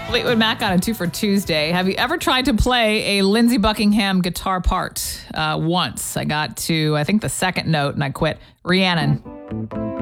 Fleetwood Mac on a 2 for Tuesday. Have you ever tried to play a Lindsey Buckingham guitar part? Once. I got to, I think, the second note and I quit. Rhiannon.